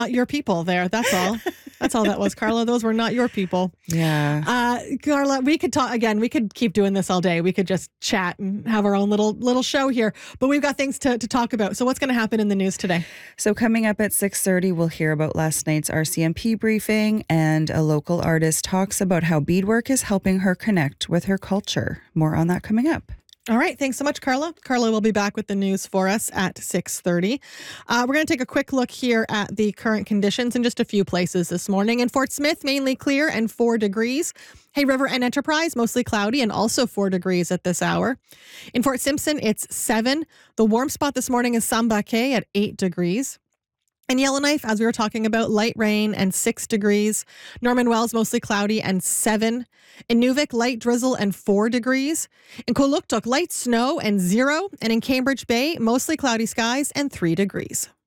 Not your people there. That's all. That's all that was, Carla. Those were not your people. Yeah. Carla, we could talk again. We could keep doing this all day. We could just chat and have our own little show here. But we've got things to talk about. So what's going to happen in the news today? So coming up at 6:30, we'll hear about last night's RCMP briefing, and a local artist talks about how beadwork is helping her connect with her culture. More on that coming up. All right. Thanks so much, Carla. Carla will be back with the news for us at 6:30. We're going to take a quick look here at the current conditions in just a few places this morning. In Fort Smith, mainly clear and 4 degrees. Hay River and Enterprise, mostly cloudy and also 4 degrees at this hour. In Fort Simpson, it's 7. The warm spot this morning is Sambake at 8 degrees. In Yellowknife, as we were talking about, light rain and 6 degrees. Norman Wells, mostly cloudy and 7. In Nuvik, light drizzle and 4 degrees. In Kuluktuk, light snow and 0. And in Cambridge Bay, mostly cloudy skies and 3 degrees.